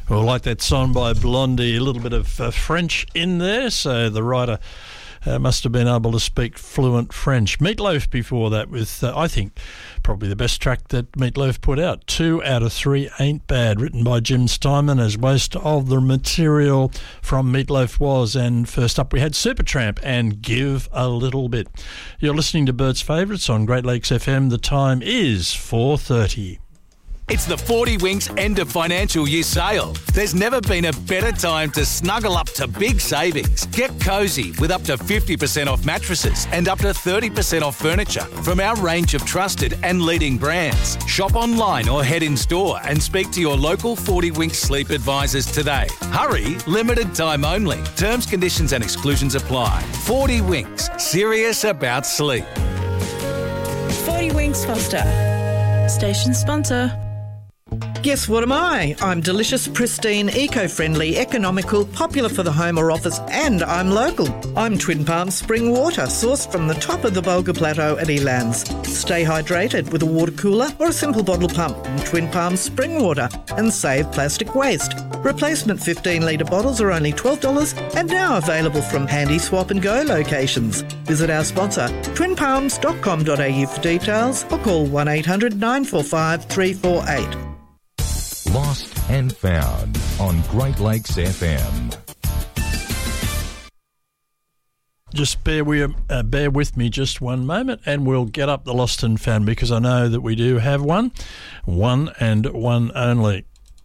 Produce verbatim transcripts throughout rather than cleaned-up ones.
Well, like that song by Blondie, a little bit of uh, French in there, so the writer uh, must have been able to speak fluent French. Meatloaf before that with, uh, I think, probably the best track that Meatloaf put out. Two out of three ain't bad, written by Jim Steinman, as most of the material from Meatloaf was. And first up we had Supertramp and Give a Little Bit. You're listening to Bert's Favourites on Great Lakes F M. The time is four thirty. It's the forty Winks end of financial year sale. There's never been a better time to snuggle up to big savings. Get cosy with up to fifty percent off mattresses and up to thirty percent off furniture from our range of trusted and leading brands. Shop online or head in store and speak to your local forty Winks sleep advisors today. Hurry, limited time only. Terms, conditions and exclusions apply. forty Winks, serious about sleep. forty Winks Foster, station sponsor. Guess what am I? I'm delicious, pristine, eco-friendly, economical, popular for the home or office, and I'm local. I'm Twin Palms Spring Water, sourced from the top of the Bulga Plateau at Elands. Stay hydrated with a water cooler or a simple bottle pump from Twin Palms Spring Water and save plastic waste. Replacement fifteen litre bottles are only twelve dollars and now available from Handy Swap and Go locations. Visit our sponsor, twin palms dot com dot a u for details or call one eight hundred nine four five three four eight. Lost and Found on Great Lakes F M. Just bear, we, uh, bear with me just one moment and we'll get up the Lost and Found, because I know that we do have one, one and one only.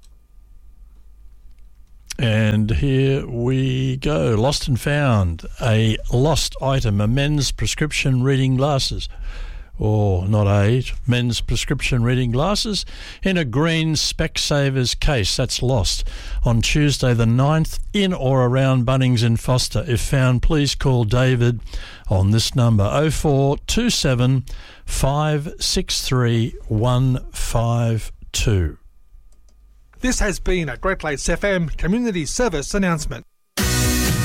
And here we go. Lost and Found, a lost item, a men's prescription reading glasses. Or not a men's prescription reading glasses in a green Specsavers case. That's lost on Tuesday the ninth in or around Bunnings in Foster. If found, please call David on this number, oh four two seven, five six three, one five two. This has been a Great Lakes F M Community Service announcement.